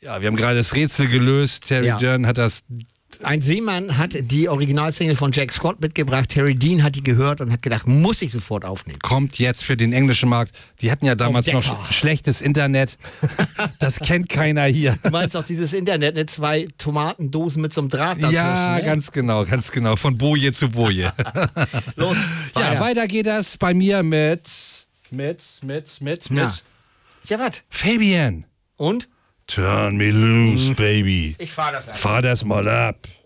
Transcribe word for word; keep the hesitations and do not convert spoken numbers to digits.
Ja, wir haben gerade das Rätsel gelöst. Terry Ja. Dern hat das... Ein Seemann hat die Originalsingle von Jack Scott mitgebracht. Terry Dean hat die gehört und hat gedacht, muss ich sofort aufnehmen. Kommt jetzt für den englischen Markt. Die hatten ja damals Auf noch Decca. sch schlechtes Internet. Das kennt keiner hier. Du meinst auch dieses Internet, ne? Zwei Tomatendosen mit so einem Draht dazwischen. Ja, ne? ganz genau, ganz genau. Von Boje zu Boje. Los, Ja, weiter. weiter geht das bei mir mit, mit, mit, mit, Na. mit Ja, was? Fabian. Und? Turn me loose, baby. Ich fahr das an. Fahr das mal ab.